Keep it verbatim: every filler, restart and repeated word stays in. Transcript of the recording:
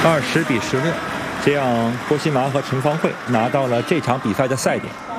二十比十六，这样郭新麻和陈芳慧拿到了这场比赛的赛点。